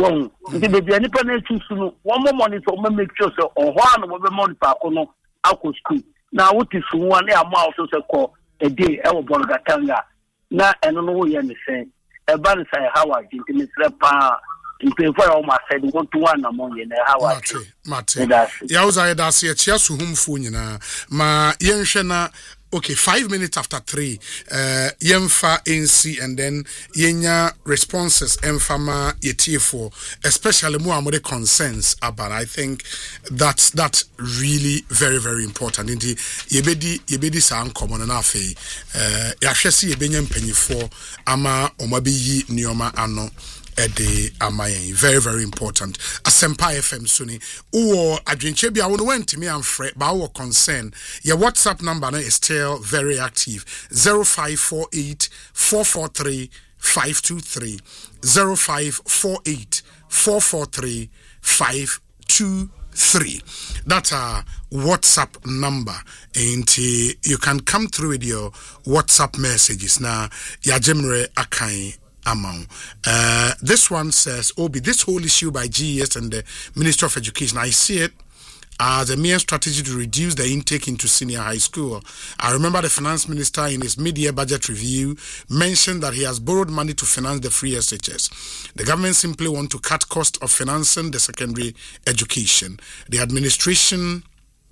One, the baby any penalty soon, one more money for make sure so or one of the money for Alco school. Now, what is one year mouse also call a day, our Bolgatanga. Now, I don't know what you're saying. A balance I how I think in the in pay for all my said 1 to 1 among you how I Mate. Ya uza that's here chia su humfu nyina ma yenhwe okay 5 minutes after 3 yemfa NC and then yenya responses emfama yetifo especially mu amode concerns about. I think that's really very very important indeed. Yebedi sa ankomo na afei yahwese yebenya mpanyifo ama omabeyi nioma ano Ede Amayen, very very important. Asempa FM Suni. Or Adrinchebi, I went to me and Fred, but our concern. Your WhatsApp number is still very active. 0548 443 523 0548 443 523. That's our WhatsApp number, and you can come through with your WhatsApp messages. Now, Yajemre Akai. Among this one says, Obi, this whole issue by GES and the Minister of Education, I see it as a mere strategy to reduce the intake into senior high school. I remember the finance minister in his mid-year budget review mentioned that he has borrowed money to finance the free SHS. The government simply want to cut cost of financing the secondary education. The administration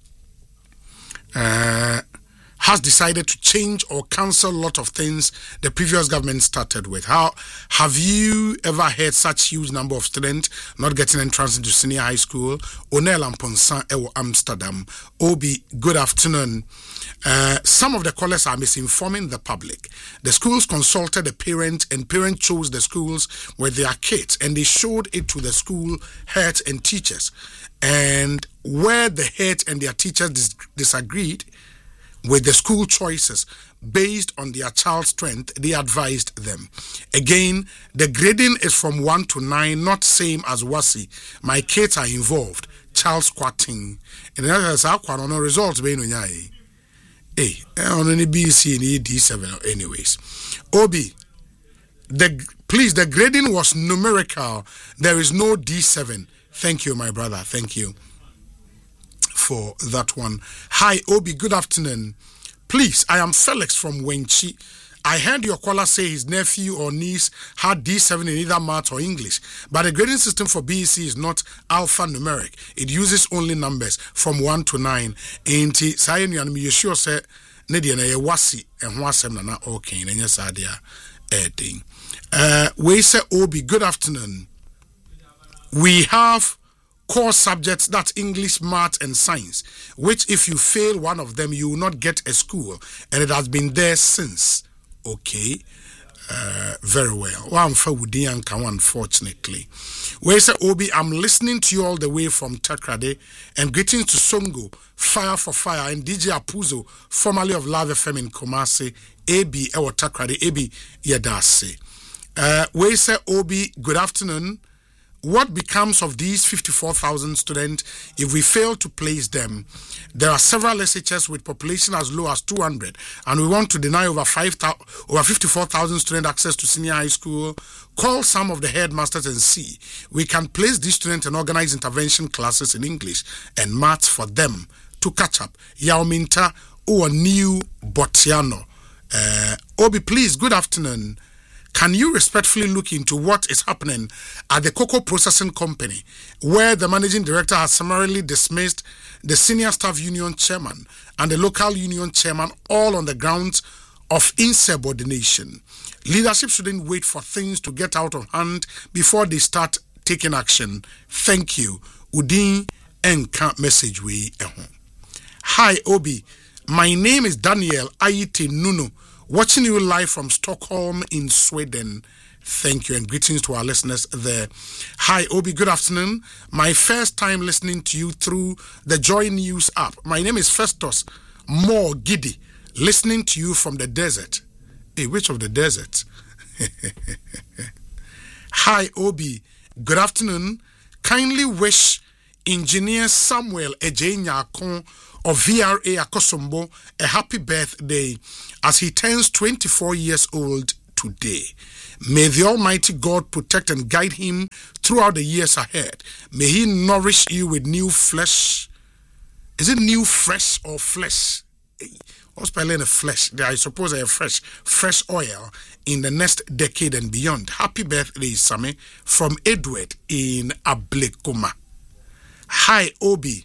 has decided to change or cancel a lot of things the previous government started with. How have you ever heard such huge number of students not getting entrance into senior high school? Onel Amponsan Ewo Amsterdam. Obi, good afternoon. Some of the callers are misinforming the public. The schools consulted the parent and parent chose the schools with their kids and they showed it to the school heads and teachers. And where the heads and their teachers disagreed with the school choices based on their child's strength, they advised them. Again, the grading is from 1 to 9, not same as WASI. My kids are involved. Child squatting. And that's how no results being on on any BC and D7 anyways. Obi, please, the grading was numerical. There is no D7. Thank you, my brother. Thank you for that one. Hi, Obi, good afternoon. Please, I am Felix from Wenchi. I heard your caller say his nephew or niece had D7 in either math or English, but the grading system for BEC is not alphanumeric. It uses only numbers from 1 to 9. Ain't saying you and me sure say Nadia na wasi and wasem na okay and yes idea thing. We say Obi, good afternoon. We have core subjects, that's English, math, and science, which if you fail one of them, you will not get a school. And it has been there since. Okay. Very well. One for Wudianka, unfortunately. Where say Obi, I'm listening to you all the way from Takrade, and greetings to Songo, Fire for Fire, and DJ Apuzo, formerly of Love FM in Kumasi, AB, or Takrade, AB, Yadase. Where say Obi, good afternoon. What becomes of these 54,000 students if we fail to place them? There are several SHS with population as low as 200, and we want to deny over 54,000 students access to senior high school. Call some of the headmasters and see. We can place these students and organize intervention classes in English and maths for them to catch up. Yao Minta or New Botiano. Obi, please, good afternoon. Can you respectfully look into what is happening at the cocoa processing company, where the managing director has summarily dismissed the senior staff union chairman and the local union chairman, all on the grounds of insubordination? Leadership shouldn't wait for things to get out of hand before they start taking action. Thank you. Udin Enka message we. Hi, Obi. My name is Daniel Aite Nuno. Watching you live from Stockholm in Sweden. Thank you and greetings to our listeners there. Hi, Obi, good afternoon. My first time listening to you through the Joy News app. My name is Festus More Giddy, listening to you from the desert. Hey, which of the deserts? Hi, Obi, good afternoon. Kindly wish Engineer Samuel Ejenyakon of VRA Akosombo a happy birthday as he turns 24 years old today. May the Almighty God protect and guide him throughout the years ahead. May he nourish you with new flesh. Is it new fresh or flesh? What's spelling a flesh? I suppose a fresh oil in the next decade and beyond. Happy birthday, Sammy, from Edward in Ablekuma. Hi, Obi.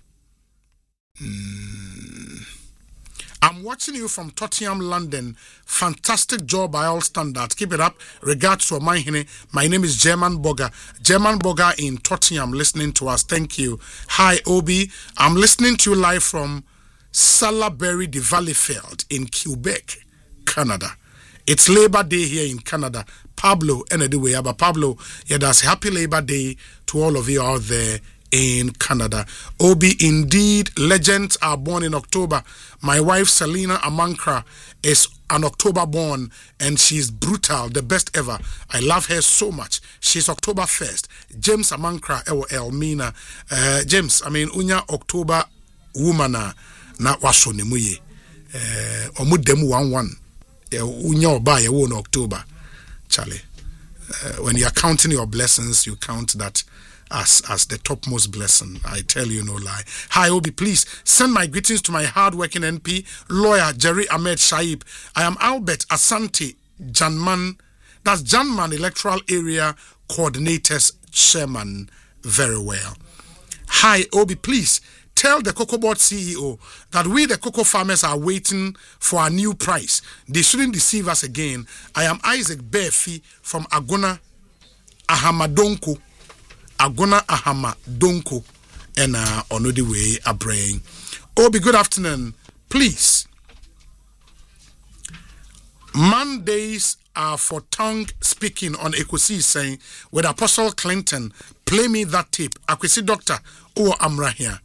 I'm watching you from Tottenham, London. Fantastic job by all standards. Keep it up. Regards to my name is German Boga. German Boga in Tottenham, listening to us. Thank you. Hi, Obi. I'm listening to you live from Salaberry de Valleyfield in Quebec, Canada. It's Labor Day here in Canada. Pablo, anyway, but Pablo, yeah, that's happy Labor Day to all of you out there in Canada. Obi, indeed, legends are born in October. My wife, Selena Amankra, is an October born, and she's brutal, the best ever. I love her so much. She's October 1st. James Amankra, Elmina. James, unya October woman na waso ne muye. Omudemu 11. Unya oba ye won October. Charlie. When you are counting your blessings, you count that as the topmost blessing. I tell you no lie. Hi, Obi, please send my greetings to my hardworking NP, lawyer Jerry Ahmed Shaib. I am Albert Asante Janman. That's Janman Electoral Area Coordinators Chairman. Very well. Hi, Obi, please tell the Cocoa Board CEO that we, the cocoa farmers, are waiting for a new price. They shouldn't deceive us again. I am Isaac Befi from Agona Ahamadonko. Agona Ahamadonko and Onodi Way Abrain. Obi, good afternoon. Please. Mondays are for tongue speaking on Ekwesi saying with Apostle Clinton. Play me that tape. Akwesi Doctor or Amra here.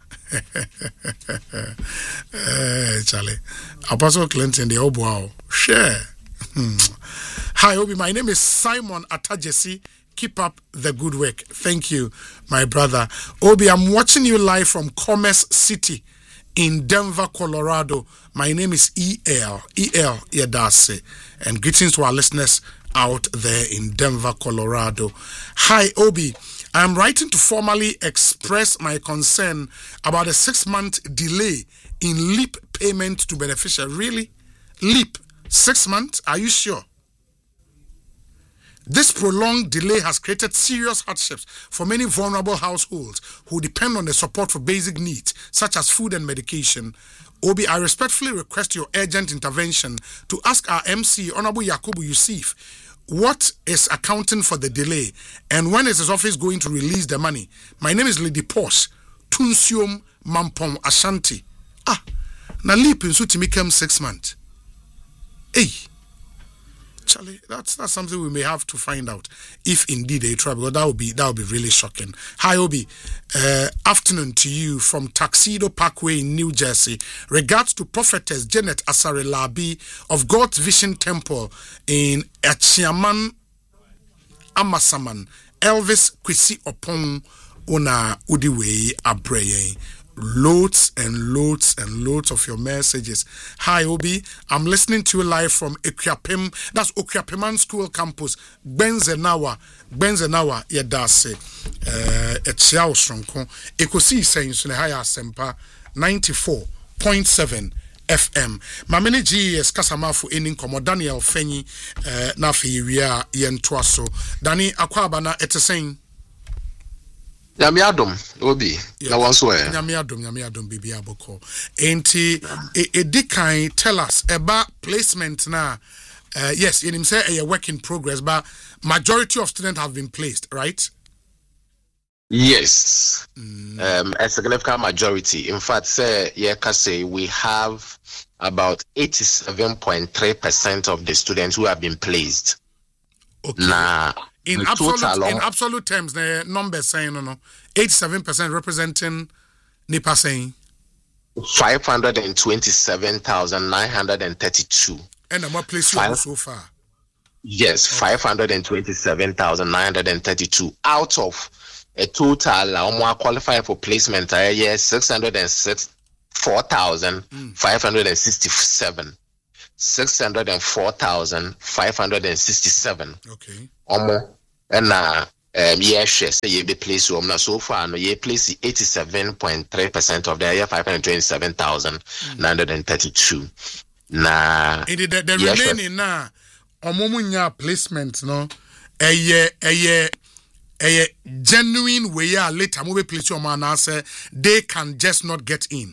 Charlie. Apostle Clinton, the old wow. Share. Hi, Obi. My name is Simon Atajesi. Keep up the good work. Thank you, my brother. Obi, I'm watching you live from Commerce City in Denver, Colorado. My name is E.L. Yedase. And greetings to our listeners out there in Denver, Colorado. Hi, Obi. I am writing to formally express my concern about a 6-month delay in LEAP payment to beneficiaries. Really? LEAP? 6 months? Are you sure? This prolonged delay has created serious hardships for many vulnerable households who depend on the support for basic needs, such as food and medication. Obi, I respectfully request your urgent intervention to ask our MC, Honorable Yakubu Yusuf, what is accounting for the delay and when is his office going to release the money. My name is Lady Posh, Tunsium Mampong Ashanti. Na leap in Sutimikam 6 months. Hey. Charlie, that's something we may have to find out if indeed they try, because that would be really shocking. Hi, Obi. Afternoon to you from Tuxedo Parkway in New Jersey. Regards to Prophetess Janet Asare Labi of God's Vision Temple in Achiaman Amasaman. Elvis Kwesi Opong Una Udiwe Abreye. Loads and loads and loads of your messages. Hi, Obi. I'm listening to you live from Okuapem. That's Okuapeman School Campus. Benzenawa, Yedase. Echiao Stronko. Ekosi saying Sunehaya Sempa 94.7 FM. Mamene GS Kasamafu Enin Komo Daniel Fenyi Nafi Ria Yentuaso. Dani Akwabana eteseng. Nyamiadom Obi na wanso e Nyamiadom bibi aboko enti edikan tell us about placement na yes in him say a work in progress, but majority of students have been placed, right? Yes. A significant majority. In fact, say we have about 87.3% of the students who have been placed. Okay. Now, in absolute terms, the numbers saying 87% representing NIPA saying 527,932. And the more place you so far. Yes, 527,932 out of a total more qualified for placement 604,567. 604,567. Okay. And say you be place so far no you place 87.3% of the 527,932. Na the remaining na omomunya placement no a genuine way later move place your man answer they can just not get in.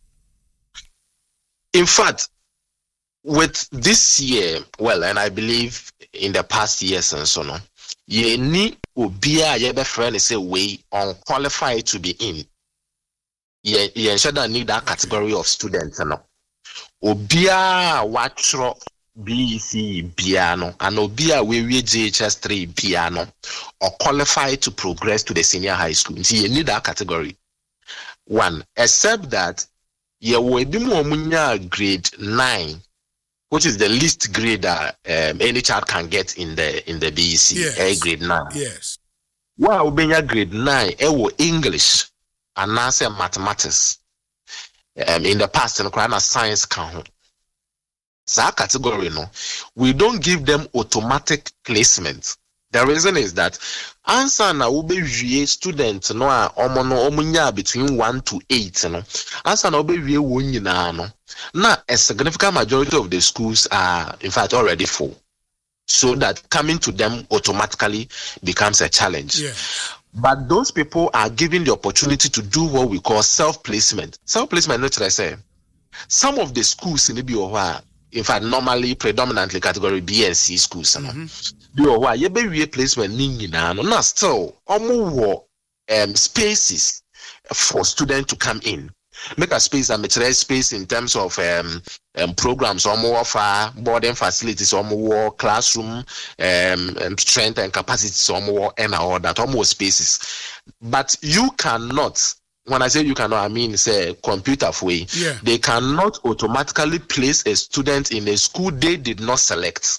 In fact, with this year, well, and I believe in the past years and so on, ye ni obia ye be friend say we unqualified to be in. Ye ensure that need that category of students no. Obia watro BC piano and obia we JHS 3 piano or qualified to progress to the senior high school. See, you need that category. One, except that ye will be more grade 9. Which is the least grade that any child can get in the BEC, yes. Grade 9. Yes. Well, being grade 9, English and mathematics. In the past, and science count. So category, no, we don't give them automatic placement. The reason is that answer na ube students no omunya between 1 to 8 no answer na ube won no na a significant majority of the schools are in fact already full, so that coming to them automatically becomes a challenge. Yeah. But those people are given the opportunity to do what we call self-placement. Self-placement, not I say. Some of the schools in the BOA, in fact, normally predominantly category B and C schools, BOA, you be placement no still spaces for students to come in. Make a space and material space in terms of programs, offer boarding facilities, classroom strength and capacity, and all that, almost spaces. But you cannot, when I say you cannot, I mean say computer way. Yeah. They cannot automatically place a student in a school they did not select.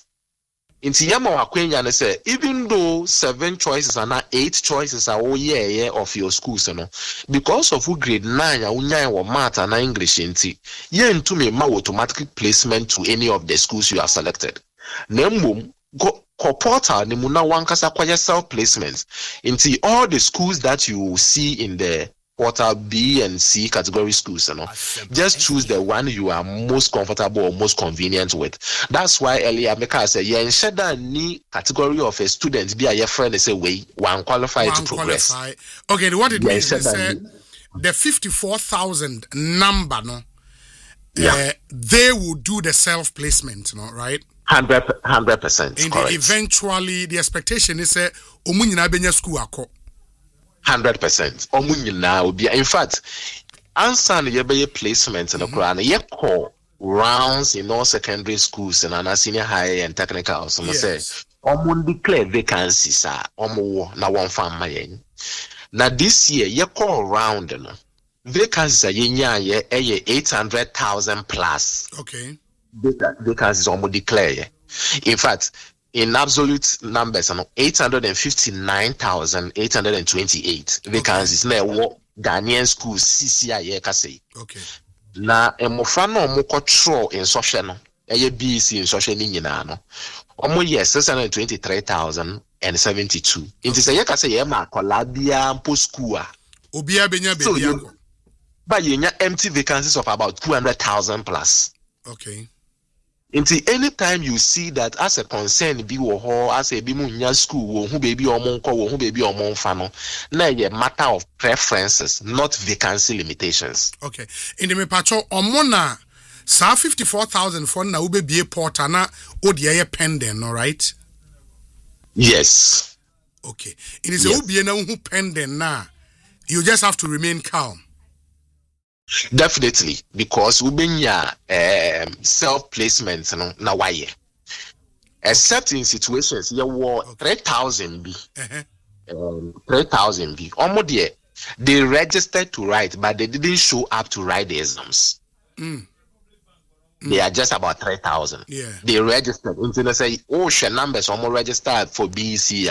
Even though 7 choices are now 8 choices are of your schools, because of who grade 9 or math and English into me automatic placement to any of the schools you are selected. Go portal nimuna wankasa kwaya self placements into all the schools that you see in the portal B and C category schools, just choose the one you are most comfortable or most convenient with. That's why earlier Meka said, yeah, ensure that any category of a student be a your friend say way one qualified to progress. Okay, what it means is the 54,000 number, no, they will do the self placement, no, right? 100%. And eventually, the expectation is say, omunyina benya school ako. 100%. In fact, answer the placement in the Quran, you call rounds in all secondary schools and senior high and technical. So say, declare vacancies are na one farm. Now this year, you call round vacancies are 800,000 plus. Okay. Vacancies almost declare. In fact, in absolute numbers, 859,828 vacancies. Now, Ghanaian schools, CCI, say. Okay. Na emofano mo control in social, BC in social no. Omo 623,072. It is a say yema kolabia post school. Obia benya baby. But you empty vacancies of about 200,000 plus. Okay. Until anytime you see that as a concern be as a bimunya school who baby or monko who baby or monfano, now a matter of preferences, not vacancy limitations. Okay. In the mepacho omona sa 54,000 for na ube be porter na odiye pending, all right? Yes. Okay. It is a ube na who pending na. You just have to remain calm. Definitely, because ubenya self-placement na why. Except in situations you were 3,000 B. 3,000 B. Almost there. They registered to write, but they didn't show up to write the exams. They are just about 3,000. Yeah. They registered. Until they say, oh, share numbers almost registered for BEC.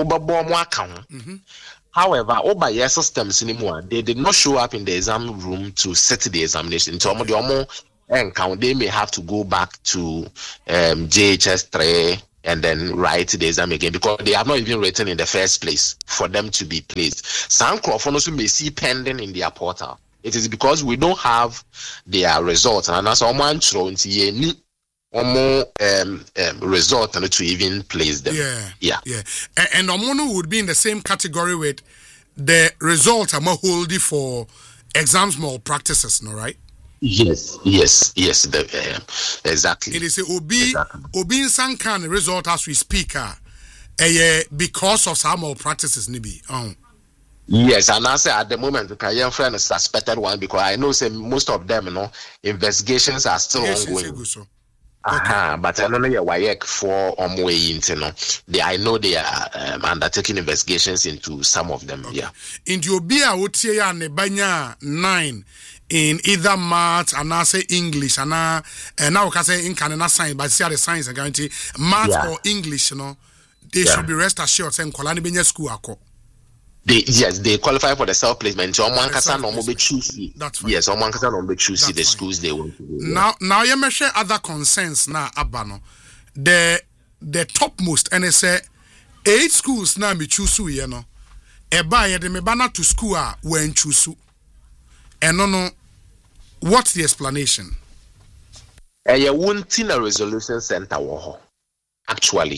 However, over systems anymore, they did not show up in the exam room to set the examination. So, count, they may have to go back to JHS 3 and then write the exam again because they have not even written in the first place for them to be placed. Some also may see pending in their portal. It is because we don't have their results, and as someone thrown any more result to even place them. Yeah. And Omono would be in the same category with the results are more holding for exams malpractices, no, right? Yes. Exactly. It is Obi in Sankan result as we speak. Because of some malpractices, nibi. Yes, and I say at the moment the Kayan friend is suspected one because I know say most of them, investigations are still ongoing. But I don't know why for way into I know they are undertaking investigations into some of them. Okay. Yeah. Into Obia Utia and Banya 9 in either math and I say English and now can say in Canada science, but see the science and guarantee math or English, they should be rest assured saying Kolani Benya school. They qualify for the self-placement. Someone can choose. Yes, someone can choose the schools they want to do. Now you may share other concerns now, Abano. The topmost, and they say 8 schools now be choose, Eba de me bana to school when choose. And no, what's the explanation? You won't in a resolution center, actually.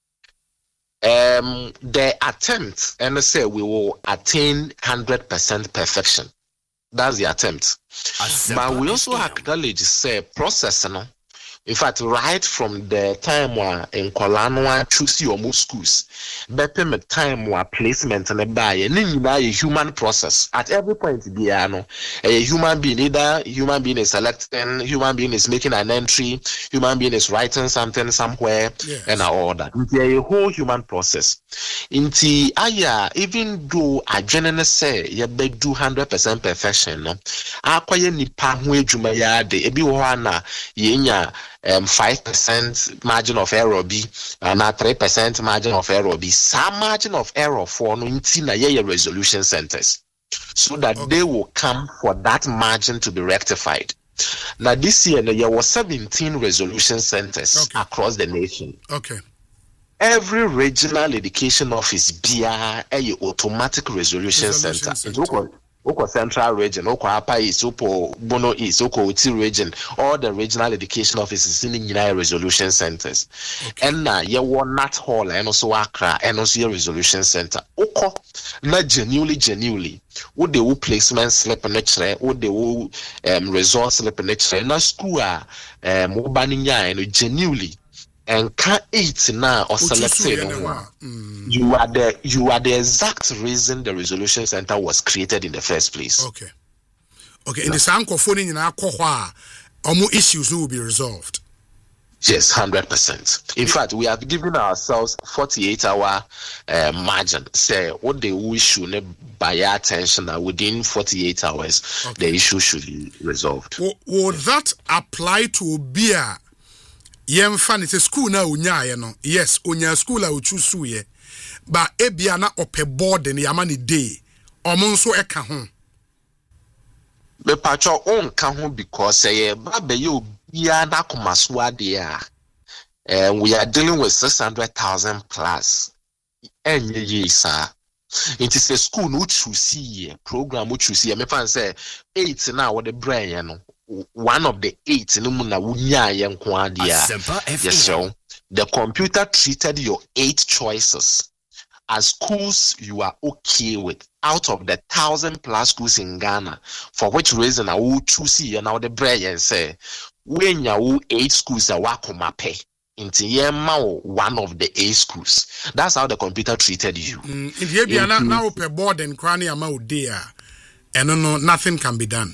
The attempt, and say we will attain 100% perfection. That's the attempt. But we also acknowledge say process, in fact, right from the time in Kolano choose your most schools, better time placement and a human process at every point. A human being, either human being is selecting, human being is making an entry, human being is writing something somewhere, and all that. It's a whole human process. Even though I generally say you do 100% perfection, acquire nipa hu ejumaya de ebi wana yenya 5% margin of error be and 3% margin of error be some margin of error for no na ye resolution centers so that they will come for that margin to be rectified. Now this year there were 17 resolution centers across the nation. Every regional education office be a automatic resolution center. Oko Central Region, Oko Upper East, Oko Bono East, Oko Uti Region, all the regional education offices in the United Resolution Centers. And now you want Nat Hall and also Accra and also your resolution center. Oko, not genuinely, would they will placement slip in nature, would they will resort slip in nature, not school, Mobaninya and genuinely. And can't eat now or selected. You are the exact reason the resolution center was created in the first place. Okay. In the Sankophone in our Kohwa, more issues will be resolved. Yes, 100%. In fact, we have given ourselves 48-hour margin. Say what the issue by attention within 48 hours, the issue should be resolved. Would that apply to beer? Fan it's a school now unya yes unya school I choose ye but ebia na ope board ni amani day omonso eka ho be patcho on ka ho because ba be you bia na komaso ade and we are dealing with 600,000 plus enye ye sir. It is a school which you see program which you see me fan say 8 now what the brain one of the 8 yes, so the computer treated your 8 choices as schools you are okay with out of the 1,000 plus schools in Ghana. For which reason I will choose you now the brain and say when you 8 schools are wakomape into one of the 8 schools. That's how the computer treated you. If you are now per board and cranny amount there, and no nothing can be done.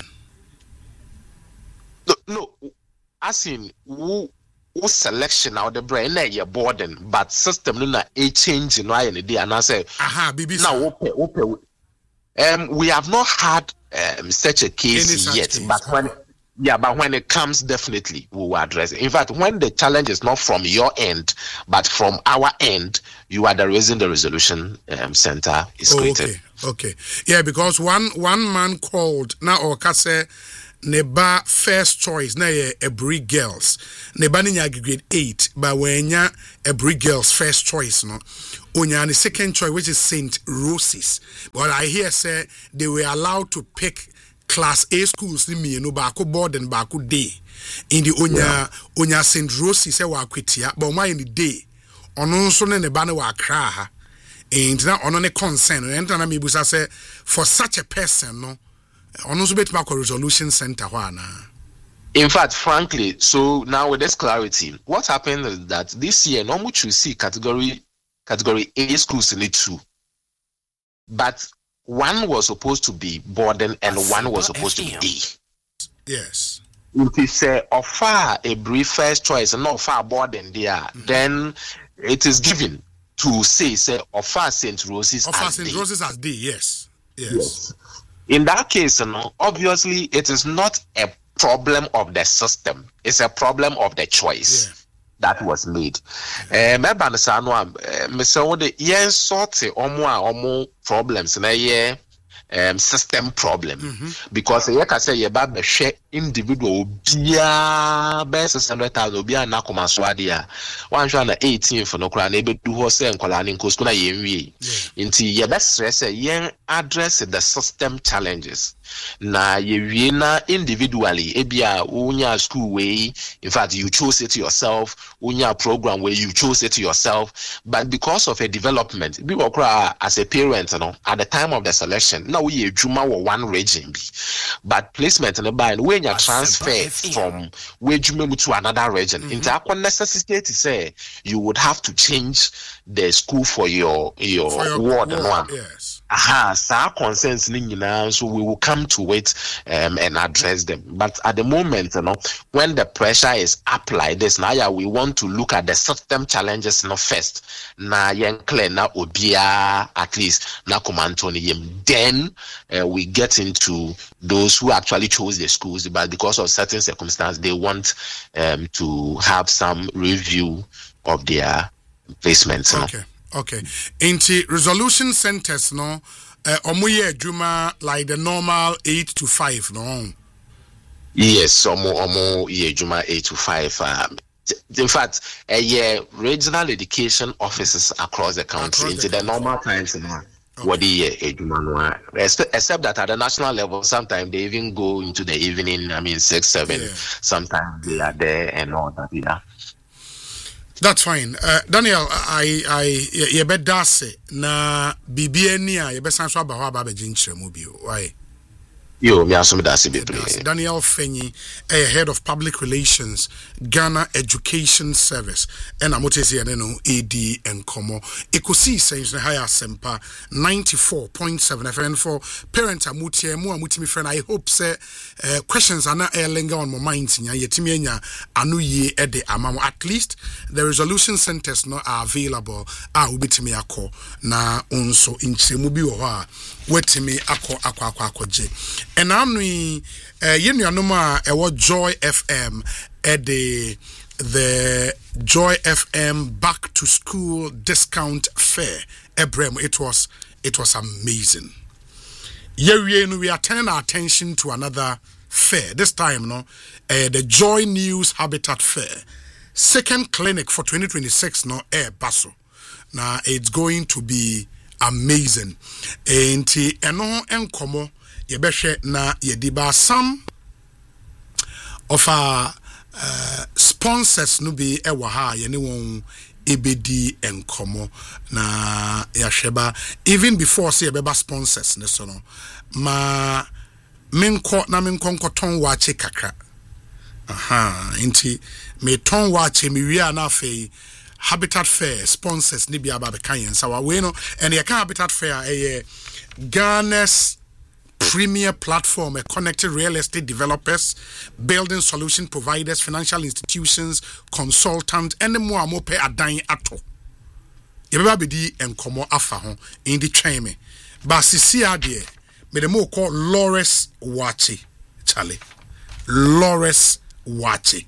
No, as in who selection out the brain your boarding, but system no na a change in why any day and I say now we have not had such a case yet, but when it comes, definitely we will address it. In fact, when the challenge is not from your end, but from our end, you are the reason the resolution center is created. Okay. Yeah, because one man called now or Kase neba first choice na ye Ebri Girls. Neba ni grade 8 but when ya Ebri Girls first choice no. Onya the second choice which is St. Roses. But I hear say they were allowed to pick class A schools ni me no baako board and baako day. In the onya St. Roses say wa kwetia but why in the day ono nso ne ba ne wa kra ha. And now ono ne concern and na me busa say for such a person no ono so betima ko resolution center ho ana. In fact, frankly, so now with this clarity, what happened is that this year no much you see category A schools in it too. But one was supposed to be boarding and one was supposed to be day. Yes. If you say offer a brief first choice and not far boarding there, then it is given to say offer St. Roses as day, yes. In that case, obviously it is not a problem of the system. It's a problem of the choice that was made. Remember, problems in system problem because you can say you share individual bia best 100,000 bia na koma so adia 118 for no kra na ebe du ho se nkola ni nkosko na yenwie nti ye best stress yen address the system challenges na ye na individually ebia unya school way in fact you chose it yourself unya program where you chose it yourself but because of a development be kra as a parent at the time of the selection now we juma one region but placement in the bind when you transfer from where juma to another region into a necessity to say you would have to change the school for your ward and one concerns so we will come to it and address them. But at the moment, when the pressure is up like this, now we want to look at the system challenges first. Na yenkle na obia at least na komantoni. Then we get into those who actually chose the schools, but because of certain circumstances, they want to have some review of their placements. Okay. Into resolution centers, omuye juma like the normal 8 to 5, no? Yes, omu ye juma 8 to 5. In fact, regional education offices across the country into the normal times, what the except that at the national level, sometimes they even go into the evening. 6, 7. Sometimes they are there and all that. Yeah. That's fine. Daniel, I bet dase na BBNia, you bet sanso abaho ababe jinchire mu bio. Why? Yo, me asome dase be. Daniel Fenyi, head of public relations, Ghana Education Service. And amotesi no AD and Komo. Ekosi says na higher sempa 94.7 FM for parents amutie mu amutimi friend. I hope say questions are not linger on my mind nya yetimi nya anu ye ede amamo. At least the resolution centers no are available. Ubitimi akọ na onso inchemu bi wo ho a wetimi akọ je. And I'm Joy FM at the Joy FM back to school discount fair. Ebrem, it was amazing. We are turning our attention to another fair. This time, the Joy News Habitat Fair. Second clinic for 2026, Basso. Now it's going to be amazing. Enkomo yebeshe na yediba some of our sponsors no be ewa ha yene won ebedi enkomo na yasheba even before say ebeba sponsors ne so no ma menko ton wache kakra inti me ton wache mi wi na afei Habitat Fair sponsors ni bia ba be kan yen sawa we no and ye kan Habitat Fair Ghana's premier platform, connected real estate developers, building solution providers, financial institutions, consultants, and more pay a dying ato. Everybody and Komo Afa in the train me. But see, me the more called Lawrence Wachi, Charlie. Lawrence Wachi.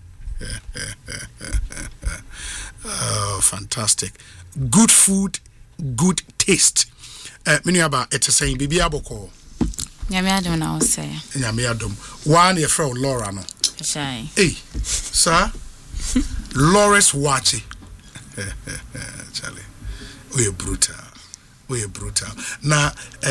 Oh, fantastic. Good food, good taste. Many about it saying Bibi Aboko. Nyame adom na wo say. Nyame adom. One your friend Laura no. Shy. Hey, sir. Lawrence Wachi. Charlie. We are brutal. Now,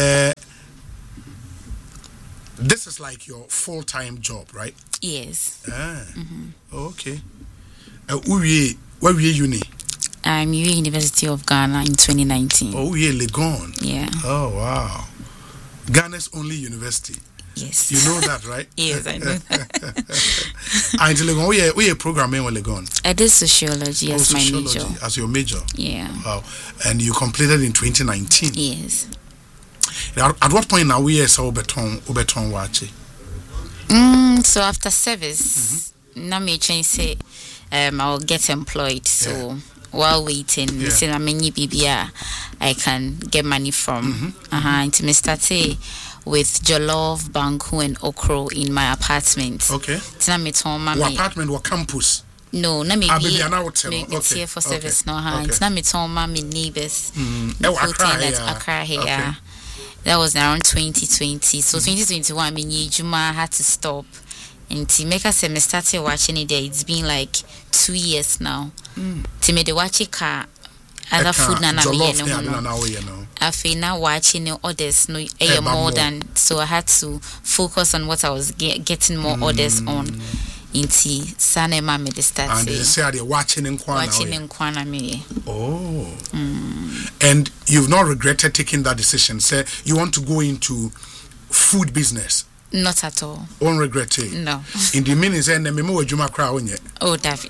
this is like your full-time job, right? Yes. Okay. Where were you? I'm University of Ghana in 2019. Oh, yeah, Legon. Yeah. Oh, wow. Ghana's only university. Yes. You know that, right? Yes, I know that. And Legon, we are programming with Legon. I did sociology as my sociology major. As your major? Yeah. Wow. And you completed in 2019? Yes. At what point now we are so Obeton Wachi? So after service, now me change say I'll get employed. So while waiting, listen, I'm in BBA, I can get money from. Into me started with jollof, banku, and okro in my apartment. Okay. Tina me told What apartment? What campus? No, na me be hotel. Okay. Here for service no hand. Tina me told my neighbors. Accra here. Okay. That was around 2020. So 2021, I mean, Juma had to stop. And to make us me started watching it there. It's been like 2 years now. To me, the watching car, other food na na me no. I feel now watching the others no more than, so I had to focus on what I was getting more orders on. Inti sana mama de start. And they say they're watching in Kwana me. Oh. And you've not regretted taking that decision. Say you want to go into food business. Not at all. Unregretted. No. In the meaning say me mo adwuma kra onye. Oh, David.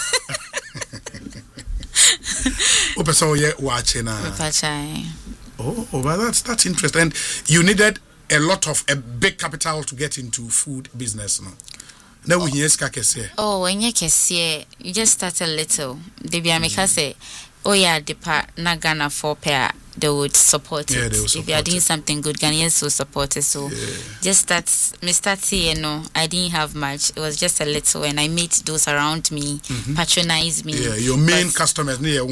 Opeso ye watching na. Oh, well that's interesting. And you needed a big capital to get into food business no. Now we hear skakese. Oh, when you kese, you just start a little. They be ameka say, oh yeah, the part na Ghana for pair. They would support it. They would support if you are doing something good, Ghanaians will support it. So just start you know, I didn't have much. It was just a little, and I made those around me patronize me. Yeah, your main customers near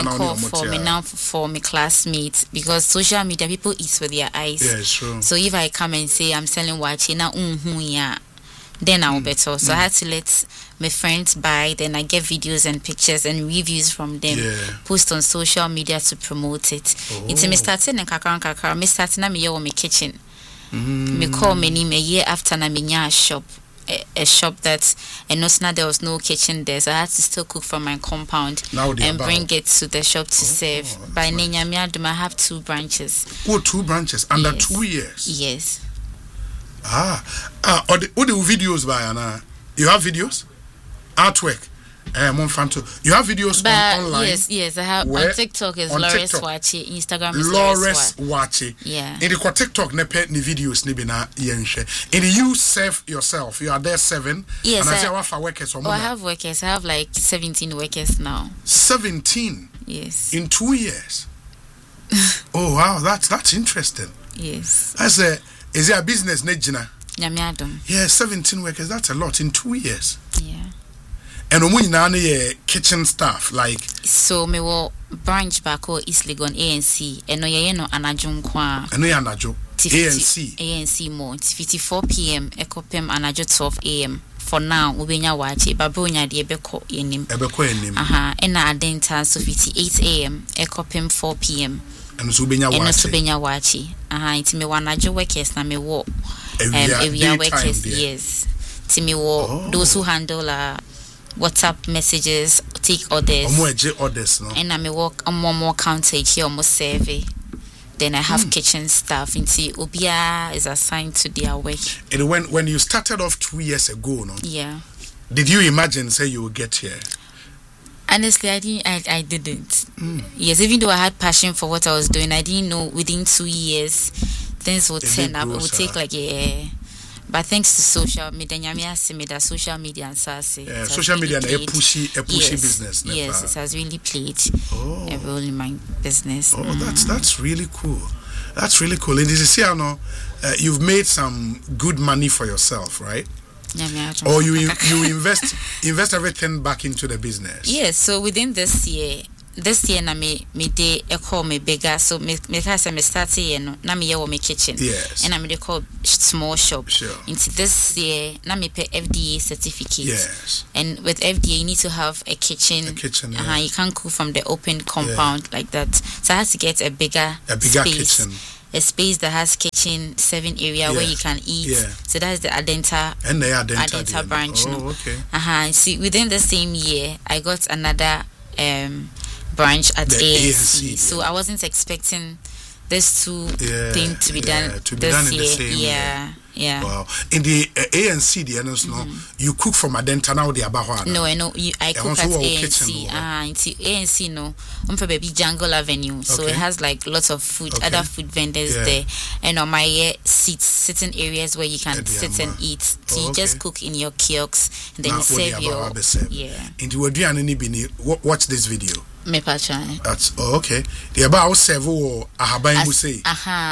for my classmates, because social media people eat with their eyes. Yeah, sure. So if I come and say I'm selling watch now, yeah, then I'll better. So I had to let my friends buy, then I get videos and pictures and reviews from them, post on social media to promote it. It's me starting in kakra, me starting na me my kitchen. Me call me name a year after na me a shop that, and now there was no kitchen there, so I had to still cook from my compound and bring it to the shop to serve. By Nenyamiadum, I have 2 branches. Oh, 2 branches under 2 years. Yes. What the videos by Anna? You have videos? Artwork. You have videos online? Yes, I have. On TikTok is Lawrence Wachi. Instagram is Lawrence Wachi. Yeah. In the TikTok, ne videos ni bina yenshe. In you serve yourself. You are there 7. Yes. And I have workers. I have workers. I have like 17 workers now. 17. Yes. In 2 years. Oh wow, that's interesting. Yes. Is it a business, Nejina? Nyamiadum. Yeah, 17 workers. That's a lot in 2 years. Yeah. And we kitchen staff like. So me will branch back or East Legon ANC and no anajo kwa. And no anajo. ANC more. 54 p.m. Ekopem anajo 12 a.m. For now, ubenya wache babunya di ebeko yenim. And na adenta so 58 a.m. Ekopem 4 p.m. And so ubenya wache. It's me wanajo workers na me wo. Area workers, yes. Timi wo those who handle WhatsApp messages, take orders. No? And I may work on more counter here, almost survey. Then I have kitchen staff. Into Obia is assigned to their work. And when you started off 2 years ago, no? Yeah. Did you imagine say you would get here? Honestly, I didn't. Yes, even though I had passion for what I was doing, I didn't know within 2 years things would turn up. It would take like but thanks to social media, social media and social media a pushy business. Yes, it has really played a role in my business. Oh, that's really cool. That's really cool. And this is here now. You've made some good money for yourself, right? Or you invest everything back into the business. Yes. So within this year, this year na me dey call me bigger, so me say me start here no na me here me kitchen. Yes. And I me call small shop. Sure. Into this year na me pay FDA certificate. Yes. And with FDA you need to have a kitchen. Yeah. You can't cook from the open compound like that. So I had to get a bigger space. Kitchen. A space that has kitchen, 7 area where you can eat. Yeah. So that's the Adenta. And they Adenta branch. Oh, okay. See, within the same year, I got another branch at ANC. So I wasn't expecting this thing to be done this year. Yeah. Wow. In the ANC, you cook from Adenta now the Abahwa. No, I know. I cook at ANC. Into ANC, no. I'm from baby Jungle Avenue, so it has like lots of food, other food vendors there, and on my sitting areas where you can sit and eat. So you just cook in your kiosks, and then you serve your. Into what watch this video. That's okay. The about serve or ahaban say.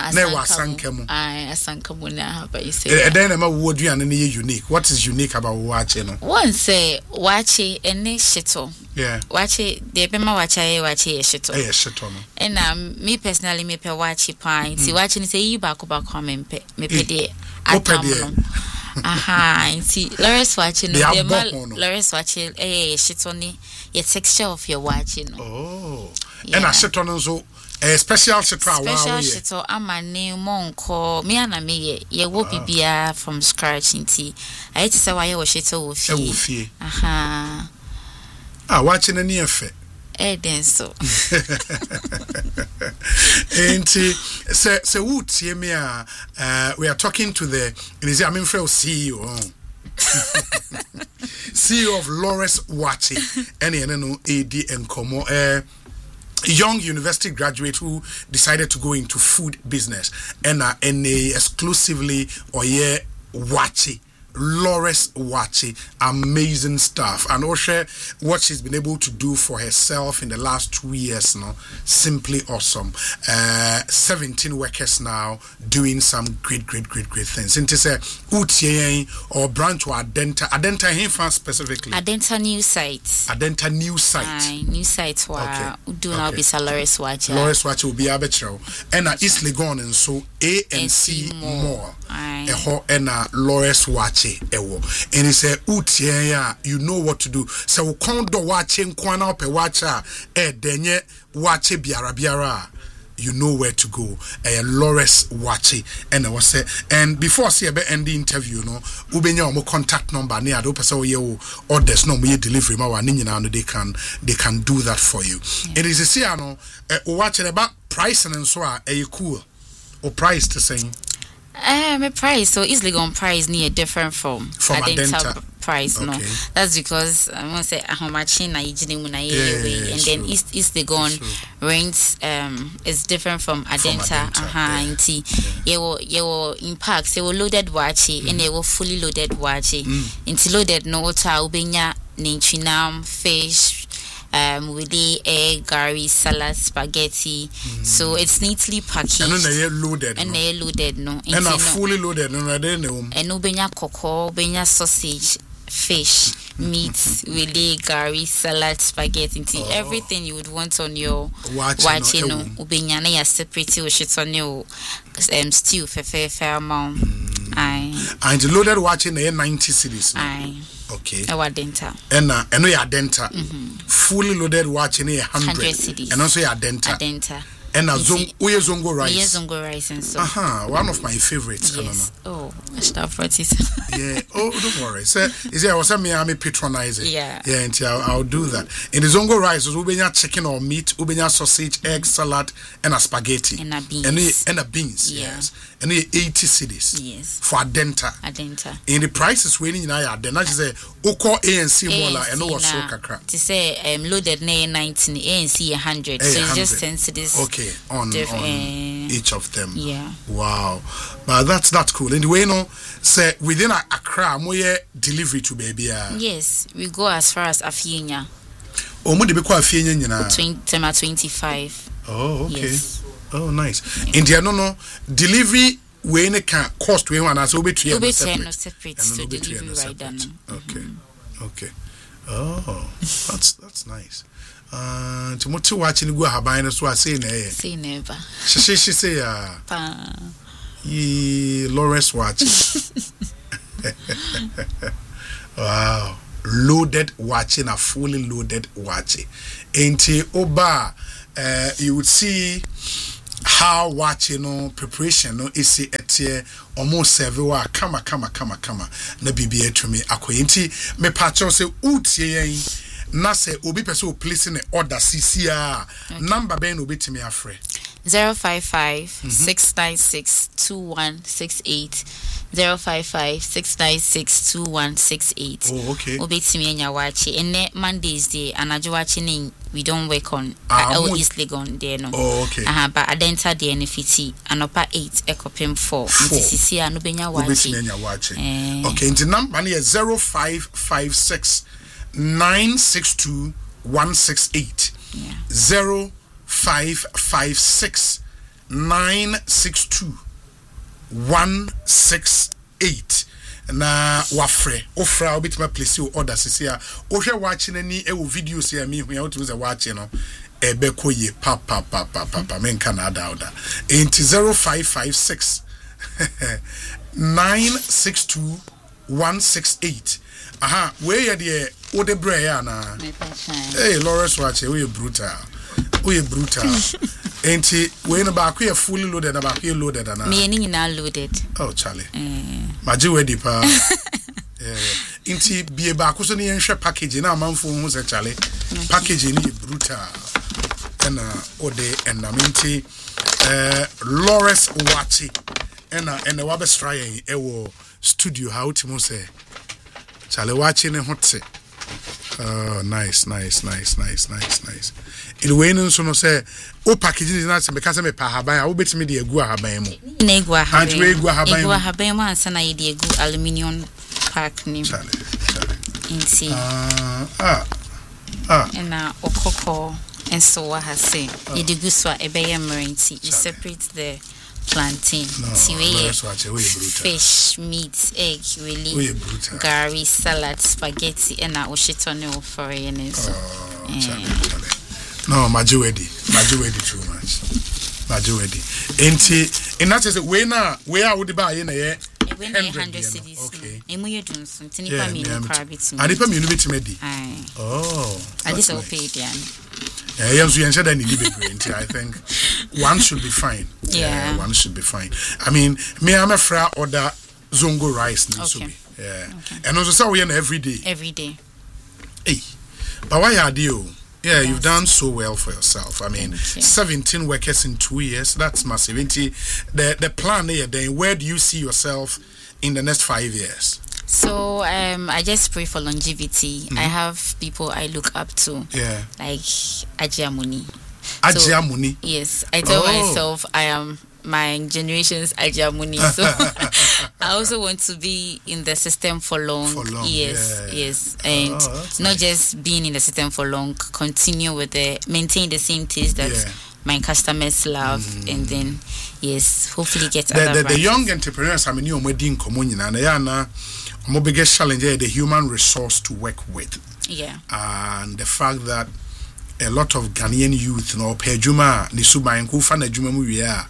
Asankamu na haba you say. Then what do you unique? What is unique about wache no? One say wache ene shito. Yeah. Wache de bema wache shito. Shito no. And me personally me pe wache pan. Si wache ni say you back me pe de atamu. See, Lawrence watching Lawrence watching shit on the texture of your watching. Oh, and I sit on so a special shit. Special shit. I'm a new monko. Me and me, ye will be from scratch in tea. I hate to say why you was shit with you. Watching a near fit. Then so. And so would we are talking to the CEO. CEO of Lawrence Wache, AD and Como, a young university graduate who decided to go into food business and exclusively Wache. Lawrence Wache, amazing stuff, and also what she's been able to do for herself in the last 2 years now, simply awesome. 17 workers now doing some great things. And to say or branch or Adenta here specifically. Adenta new site. Adenta new site. New site where do now be Lawrence Wache. Lawrence Wache will be arbitral. And East Legon and so ANC more. And Lawrence Wache. And he said, you know what to do. So we can't do watching Kwana pe watcha denye wache biara. You know where to go. Lawrence Wache. And I was say, and before I see about end the interview, no, ubenya omo contact number near the person or there's no me delivery ma they can do that for you. It is a say no watching about price and so are cool or price to say. My price so easily gone price near different from Adenta price. No, that's because I want to say how much in Nigeria and then East they gone rent is different from Adenta. You will impacts they will loaded wache and they will fully loaded wache into loaded no water ubenya ninchunam fish. With the egg, curry, salad, spaghetti. So it's neatly packaged. And then they loaded. And they loaded, no. And fully loaded, no. And no benya cocoa, benya sausage, fish, meat, with the curry, salad, spaghetti. Everything you would want on your watching, no. Ubenya na ya separate with shit on your stew, fair amount. And the loaded watching the 90 cities. Okay. Adenta. And we Adenta. Fully loaded watching 100 cities. And also Adenta. And Zongo rice. Zongo rice and so. One of my favorites. Yes. Oh, I should have brought it. Yeah. Oh, don't worry. So, I was me patronizing. Yeah. Yeah, and I'll do that. In the Zongo rice, ubenya chicken or meat, ubenya sausage, egg, salad, and a spaghetti. And a beans. And a beans. Yeah. Yes. And 80 cities. Yes. For Adenta. In the prices when you are then I say Oko ANC mola and no so kakra. To say loaded 90 ANC 100. So it's just 10 cities. Okay. On each of them. Yeah. Wow. But that's cool. And the way say within Accra moye delivery to baby. Yes, we go as far as Afienya. Mo de be kwa Afienya nyina. 25. Oh, okay. Yes. Oh, nice. India no delivery we ne can cost we wana so obetue no separate so delivery right down. Okay. Oh, that's nice. Timothy watching go haban so I say say never. She say Lawrence watching. Wow, loaded watching, a fully loaded watching. Ain't Oba, you would see how watching preparation is at almost everywhere. Come na BBA to me. Aquinty me patcho say uti na say obi person placing an order CCR number ben obi to me afre 055-696-2168 055-696-2168. Oh, okay. Obi to me nya wachi ene Mondays day anajo wachi we don't work on easily gone there no. Oh, okay. But adenta day NFT anopa 8 ekopem 4 CCR no benya wachi. Okay, the number is 0556 962 168. Yeah. 0556 962 168. Na wafre ofra obitima place you order sisi a ohwe watching any e videos here me hua otu say watching no ebe koye pa men Canada order into 0556 962 168. Aha, where you the ode bre ya na. Hey, Lawrence watch we brutal. We brutal. Ain't we no back we fully loaded na back we loaded na. Me any na loaded. Oh Charlie. Maji wedi pa. Inti bie back so ne yenhwe package na amanfo hu se Charlie. Package ni brutal. And ode and aminti Lawrence watch and wabe try ewo studio how timo say Charlie watching a hot say. Oh, nice. In way no so no say o packaging is not because me pa haban I will bet me the egu haban mo. Na egu haban. Egu haban mo ansa na ye the egu aluminium pack ni. Charlie. Inti. Na okoko and so what has say. Ye the gu so ebeye mrenti. You separate the plantain, fish, meat, egg, really, gari, salad, spaghetti, and now oshitone for you. No, Majuedi too much. Majuedi. And that is where I would buy in a 100 cities. Okay. Emu doing something. I didn't mean oh, I just paid yan. I think one should be fine. Yeah, one should be fine. I mean, me I'm a fra order zongo rice. Okay. Yeah. And also so we every day. Hey, but why are you? Yeah, you've done so well for yourself. I mean, 17 workers in 2 years. That's massive. The plan here, then where do you see yourself in the next 5 years? So I just pray for longevity. I have people I look up to. Yeah. Like Ajia Muni. Ajia Muni? Yes. I tell myself I am my generation's Ajia Muni. So I also want to be in the system for long. Yes. And not just being in the system for long, continue with maintain the same taste that my customers love, and then hopefully get the young entrepreneurs. I mean, you're wedding communion and my biggest challenge is the human resource to work with. Yeah. And the fact that a lot of Ghanaian youth, pejuma nisubai nkufa na juma mu wiya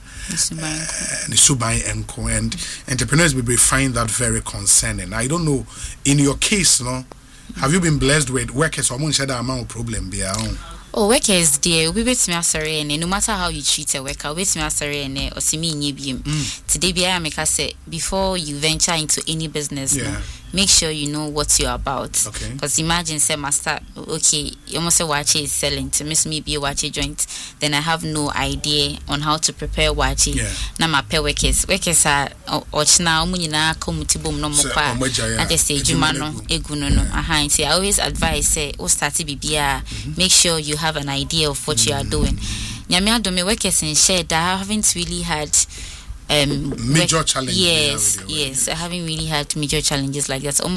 nisubai enko, and entrepreneurs will find that very concerning. I don't know, in your case, have you been blessed with workers or share that amount of problem be our own? Oh, workers there, we bet me asare and no matter how you treat a worker, wait me asare and osimi nyebiem. Today be I make us say before you venture into any business, make sure you know what you're about. Okay. Because imagine say master, okay, you almost say wache is selling to miss me be a wache joint, then I have no idea on how to prepare wache. Na my pay workers are ochna omunina komutibom no mokwa. I just say jumano eguno no. I always advise say o start bibia, make sure you have an idea of what you are doing. Nyame adome workers in share that I haven't really had major challenges. Yes, I haven't really had major challenges like that.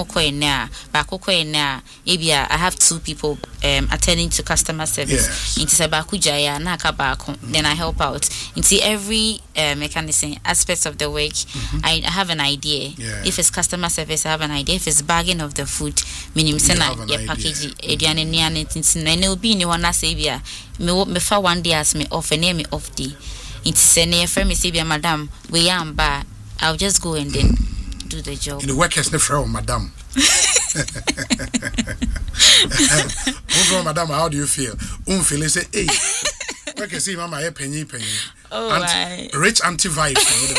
I have 2 people attending to customer service. Then I help out into every mechanism aspects of the work. I have an idea. If it's customer service, I have an idea. If it's bagging of the food, package and it'll be in one me for one day as me off and name me off day. It's send friend me say madam we am bar. I'll just go and then do the job. In the work has never madam. Madam, how do you feel? Feel say, hey, I can see mama penny. Rich anti vibe.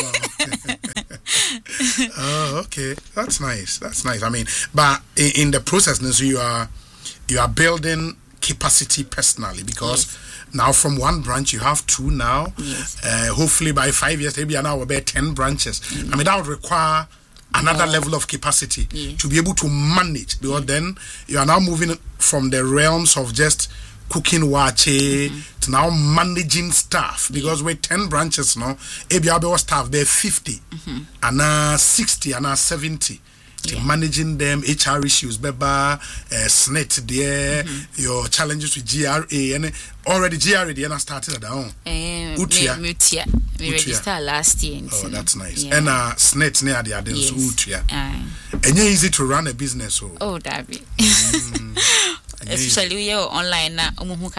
Oh, okay. That's nice. I mean, but in the process, so you are building capacity personally because now from one branch you have 2 now. Hopefully by 5 years maybe now will be 10 branches. I mean that would require another level of capacity to be able to manage, because then you are now moving from the realms of just cooking wache to now managing staff, because with 10 branches now ABRBO staff they're 50 and 60 and 70. Managing them, HR issues, beba, SNET there, your challenges with GRA, and already GRA they started at their own. Mutia. We registered last year. Oh, that's nice. And SNET near the others, Utia. And it's easy to run a business. Oh, David. Especially we are online now.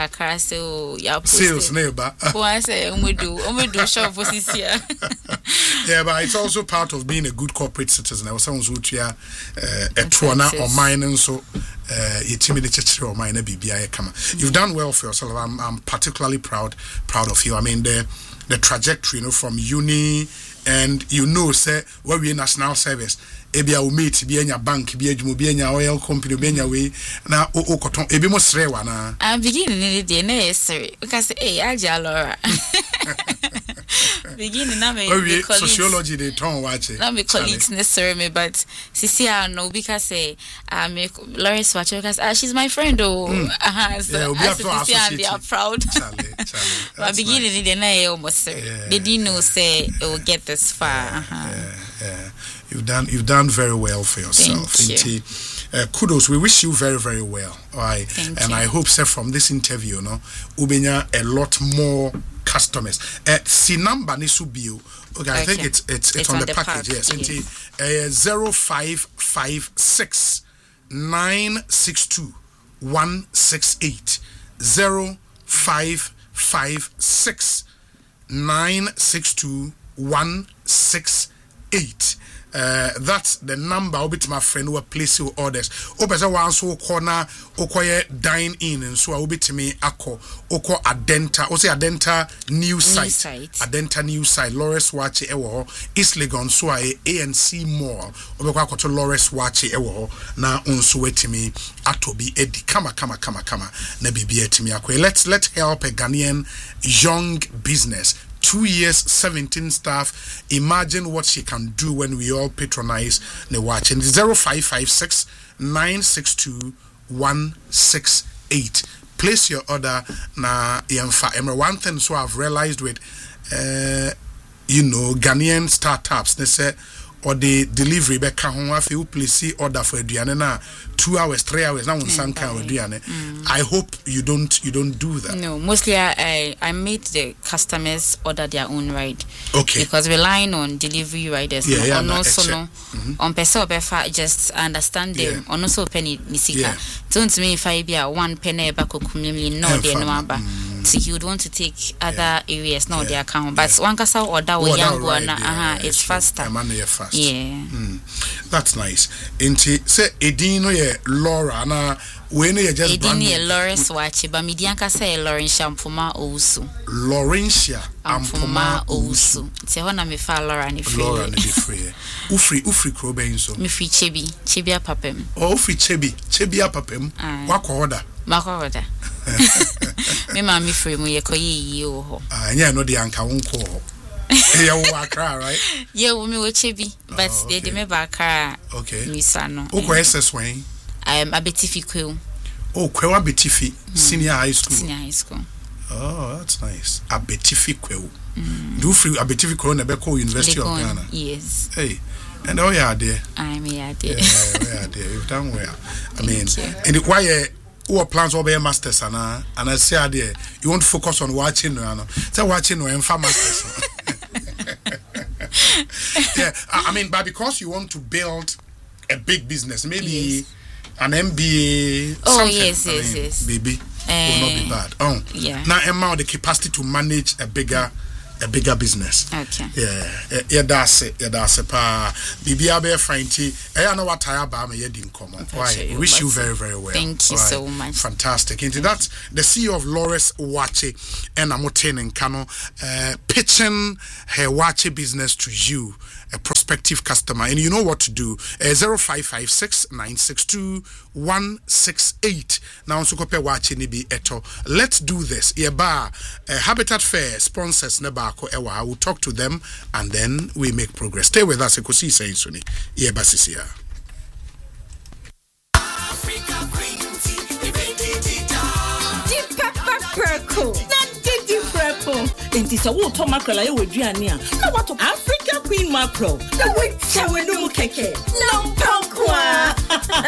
Sales neighbor. We do shop for this year. Yeah, but it's also part of being a good corporate citizen. I was someone who a tuana or mine, and so or mine BBI come. You've done well for yourself. I'm particularly proud of you. I mean the trajectory, from uni, and say where we in national service. Ebia will meet be in your bank, be a oil company, be in your way. Now, ebi mo srewa na. I'm beginning the necessary because Laura. Beginning now, sociology they don't watch it. Now, my colleagues necessary, but Cecilia no because Lawrence watch because she's my friend. So they are proud. But beginning the night almost they didn't know say it will get this far. You've done very well for yourself. Thank you. Kudos. We wish you very, very well. All right. Thank you. I hope, sir, from this interview, ubenya a lot more customers. See number nisubio. Okay, I think it's on the package. Yes. 0556 962 168 0556 962 168. That's the number. I'll be to my friend who place your orders. Opesa one so corner okoye dine in, and so I'll be to me ako oko Adenta. Ose Adenta new site. Adenta new site. Lawrence Wache ewo East Legon so ANC Mall. Obekwa akoto Lawrence Wache ewo na unso wetimi atobi edi kama na bibi etimi akwe. Let's help a Ghanaian young business. 2 years, 17 staff. Imagine what she can do when we all patronize the watch. And 0556 962 168. Place your order. Na one thing so I've realized with Ghanaian startups, they say or the delivery back home if you place order for aduane na 2 hours 3 hours now on sanka aduane. I hope you don't do that. No, mostly I made the customers order their own ride. Okay. Because relying on delivery riders on person just understand them on also penny nisika. Don't me if I be a 1 penny back community no they no aba. So you would want to take other areas not their account, but one kasa order we young one it's faster. Yeah. That's nice. Inti say Edino ye Laura na we no just Edino ye Lawrence Wache ba midianka say Laurentia Ampoma Owusu. Laurentia Ampoma Owusu. Say ho na me fa Laura ni free. Laura ni free. Ufri kroben so. Me free Chebi apapem. Oh ufri Chebi apapem. Wako order. Mako order. Me ma me free mu ye koye yi o ho. Anya no de anka wonko. Yeah, Accra, right? Yeah, we will Chebi, but they did me back. Okay. Miss Ano. Oh, where's the swing? I am a Betifi Quill. Oh, Kwewa Betifi, senior high school. Senior high school. Oh, that's nice. Abetifikwe. Do free Abetifikwe na Beko University of Ghana. Yes. Hey. And oh yeah, there. I'm here, dear. Yeah, there. You've done well. I mean, and why who plans will be a masters and I say there you want to focus on watching say watching no masters. Yeah, I mean, but because you want to build a big business, maybe an MBA. Oh yes, yes. Baby, will not be bad. Oh yeah. Now Emma the capacity to manage a bigger business. Okay. Yeah, that's it. Yeah, that's it. Bibi abe friendly. I know what I about me in common. Why? Wish you very, very well. Thank you so much. Fantastic. Into that's the CEO of Lawrence Wache and Amoten and Kano pitching her Wache business to you, a prospective customer, and you know what to do. 0556 962 168. Now so kope Wache ni bi eto. Let's do this. Yeba Habitat Fair sponsors neba. I will talk to them and then we make progress. Stay with us. Ekosi saying Suni. Yeba Sisia. Deep pepper perco. Not deep purple. Then this a water mackerel I would Diania. Now what Africa Queen mackerel. The wait so we no keke. No pokwa.